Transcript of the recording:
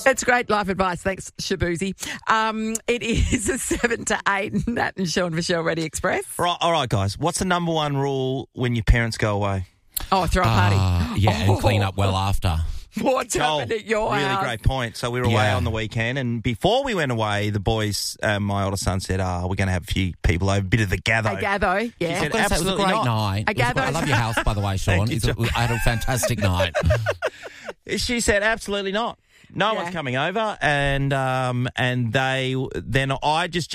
It's great life advice. Thanks, Shabuzi. It is a 7 to 8. Nat and Sean for Shell Ready Express. Right, all right, guys. What's the number one rule when your parents go away? Oh, throw a party. And clean up well after. What's happened at your really house? great point. So we were away on the weekend, and before we went away, the boys, my older son said, we're going to have a few people over, a bit of a gather. A gather, yeah. She said, It was a absolutely great not. night. A gather. I love your house, by the way, Sean. Thank you, I had a fantastic night. She said, absolutely not. No one's coming over, and I just